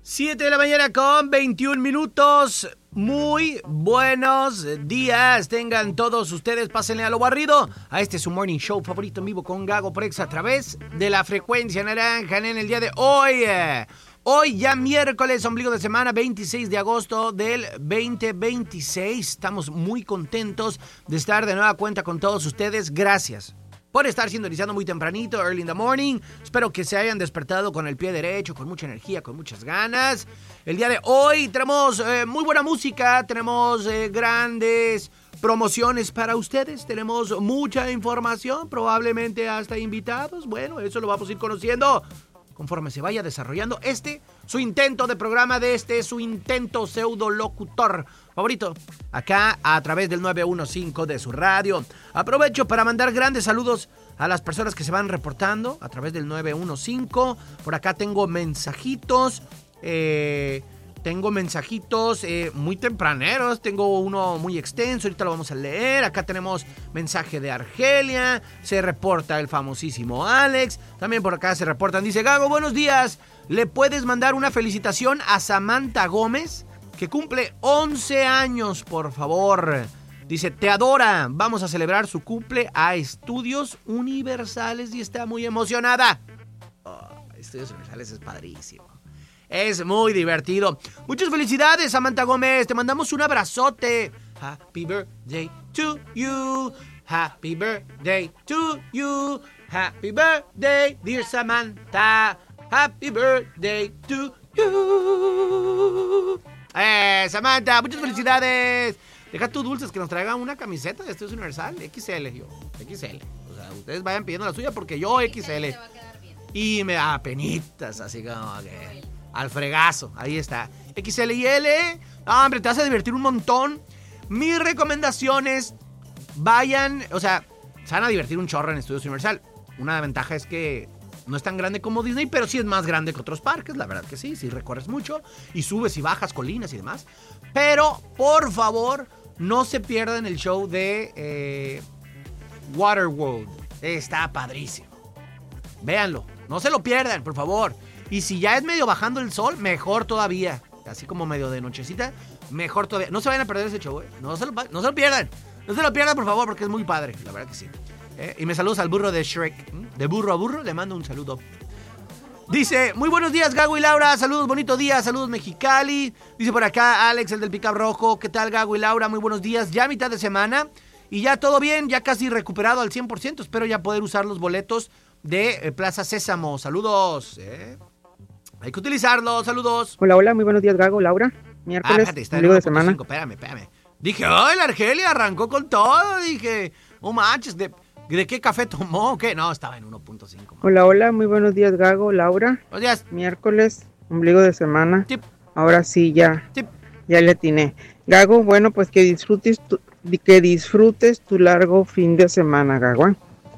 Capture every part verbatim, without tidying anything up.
siete de la mañana con veintiún minutos. Muy buenos días. Tengan todos ustedes, pásenle a lo barrido a este su morning show favorito en vivo con Gago Prex a través de la frecuencia naranja en el día de hoy. Hoy ya miércoles, ombligo de semana, veintiséis de agosto del veinte veintiséis. Estamos muy contentos de estar de nueva cuenta con todos ustedes. Gracias por estar sintonizando muy tempranito, early in the morning. Espero que se hayan despertado con el pie derecho, con mucha energía, con muchas ganas. El día de hoy tenemos eh, muy buena música, tenemos eh, grandes promociones para ustedes, tenemos mucha información, probablemente hasta invitados. Bueno, eso lo vamos a ir conociendo conforme se vaya desarrollando este, su intento de programa de este, su intento pseudo locutor favorito, acá a través del nueve uno cinco de su radio. Aprovecho para mandar grandes saludos a las personas que se van reportando a través del nueve uno cinco. Por acá tengo mensajitos, eh... Tengo mensajitos eh, muy tempraneros, tengo uno muy extenso, ahorita lo vamos a leer. Acá tenemos mensaje de Argelia, se reporta el famosísimo Alex. También por acá se reportan, dice Gago, buenos días. ¿Le puedes mandar una felicitación a Samantha Gómez, que cumple once años, por favor? Dice, te adora, vamos a celebrar su cumple a Estudios Universales y está muy emocionada. Oh, Estudios Universales es padrísimo. Es muy divertido. Muchas felicidades, Samantha Gómez. Te mandamos un abrazote. Happy birthday to you. Happy birthday to you. Happy birthday, dear Samantha. Happy birthday to you. Eh, Samantha, muchas felicidades. Deja tus dulces que nos traigan una camiseta de Estudios Universal. X L, yo. X L. O sea, ustedes vayan pidiendo la suya porque yo X L. Y me da penitas, así como que... al fregazo, ahí está. X L y L, no, hombre, te vas a divertir un montón. Mis recomendaciones, vayan, o sea, se van a divertir un chorro en Estudios Universal. Una ventaja es que no es tan grande como Disney, pero sí es más grande que otros parques, la verdad que sí, sí recorres mucho y subes y bajas colinas y demás. Pero, por favor, no se pierdan el show de eh, Waterworld. Está padrísimo. Véanlo, no se lo pierdan, por favor. Y si ya es medio bajando el sol, mejor todavía. Así como medio de nochecita, mejor todavía. No se vayan a perder ese show, ¿eh? No se lo, no se lo pierdan. No se lo pierdan, por favor, porque es muy padre. La verdad que sí. ¿Eh? Y me saludos al burro de Shrek. De burro a burro, le mando un saludo. Dice, muy buenos días, Gago y Laura. Saludos, bonito día. Saludos, Mexicali. Dice por acá Alex, el del Pickup Rojo. ¿Qué tal, Gago y Laura? Muy buenos días. Ya mitad de semana. Y ya todo bien, ya casi recuperado al cien por ciento. Espero ya poder usar los boletos de eh, Plaza Sésamo. Saludos, ¿eh? Hay que utilizarlo, saludos. Hola, hola, muy buenos días, Gago, Laura. Miércoles, ah, espérate, está en de semana. Espérame, espérame. Dije, ¡ay, la Argelia arrancó con todo! Dije, oh manches, ¿de, ¿de qué café tomó? ¿Qué? No, estaba en uno punto cinco. Hola, hola, muy buenos días, Gago, Laura. Buenos días. Miércoles, ombligo de semana. Tip. Ahora sí, ya, Tip. ya le atiné. Gago, bueno, pues que disfrutes tu, que disfrutes tu largo fin de semana, Gago.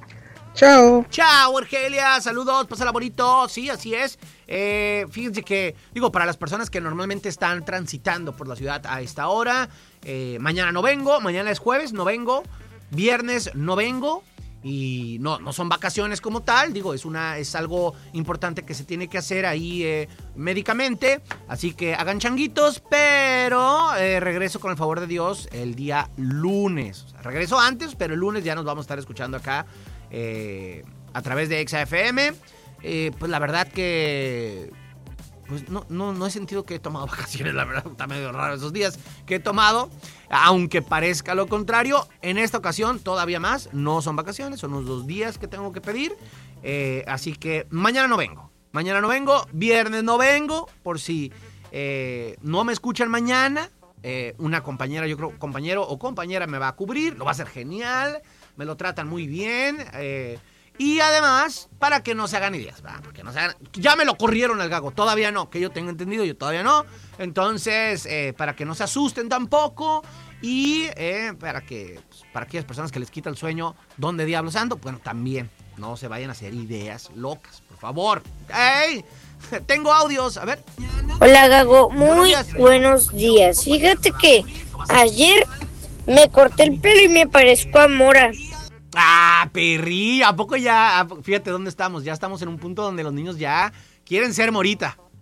Chao. Chao, Argelia. Saludos, pásala bonito. Sí, así es. Eh, fíjense que, digo, para las personas que normalmente están transitando por la ciudad a esta hora, eh, mañana no vengo, mañana es jueves, no vengo, viernes no vengo. Y no, no son vacaciones como tal, digo, es una es algo importante que se tiene que hacer ahí eh, médicamente. Así que hagan changuitos, pero eh, regreso con el favor de Dios el día lunes. O sea, regreso antes, pero el lunes ya nos vamos a estar escuchando acá eh, a través de Exa F M. Eh, pues la verdad que pues no, no, no he sentido que he tomado vacaciones, la verdad, está medio raro esos días que he tomado, aunque parezca lo contrario. En esta ocasión todavía más, no son vacaciones, son unos dos días que tengo que pedir, eh, así que mañana no vengo, mañana no vengo, viernes no vengo, por si eh, no me escuchan mañana, eh, una compañera, yo creo, compañero o compañera me va a cubrir, lo va a hacer genial, me lo tratan muy bien, eh, y además, para que no se hagan ideas, ¿verdad? Porque no se hagan... Ya me lo corrieron al Gago, todavía no, que yo tengo entendido, yo todavía no. Entonces, eh, para que no se asusten tampoco y eh, para que pues, para aquellas personas que les quita el sueño, ¿dónde diablos ando? Bueno, también, no se vayan a hacer ideas locas, por favor. ¡Ey! Tengo audios, a ver. Hola, Gago, muy buenos días. Buenos días. Fíjate que ayer me corté el pelo y me parezco a Mora. Ah, perri, ¿a poco ya? Fíjate dónde estamos, ya estamos en un punto donde los niños ya quieren ser Morita.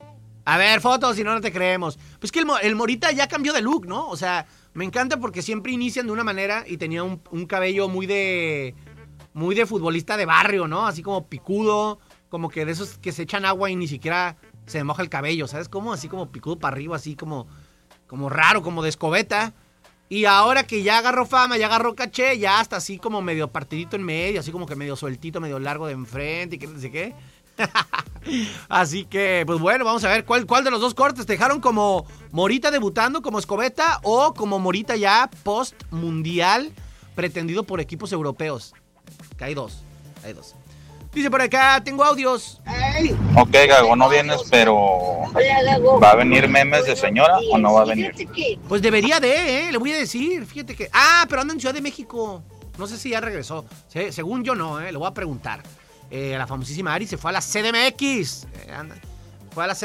A ver, fotos, si no, no te creemos. Pues que el, el Morita ya cambió de look, ¿no? O sea, me encanta porque siempre inician de una manera y tenía un, un cabello muy de... Muy de futbolista de barrio, ¿no? Así como picudo, como que de esos que se echan agua y ni siquiera se moja el cabello, ¿sabes cómo? Así como picudo para arriba, así como... Como raro, como de escobeta. Y ahora que ya agarró fama, ya agarró caché, ya hasta así como medio partidito en medio, así como que medio sueltito, medio largo de enfrente y que no sé qué. Así que, pues bueno, vamos a ver cuál, cuál de los dos cortes te dejaron como Morita debutando como escobeta o como Morita ya post mundial pretendido por equipos europeos. Que hay dos, hay dos. Dice por acá, tengo audios. Ok, Gago, no vienes, pero ¿va a venir memes de señora o no va a venir? Pues debería de, ¿eh? Le voy a decir, fíjate que... Ah, pero anda en Ciudad de México. No sé si ya regresó. Se, según yo no, ¿eh? Le voy a preguntar. Eh, la famosísima Ari se fue a la C D M X. Eh, anda. Fue a la C D M X.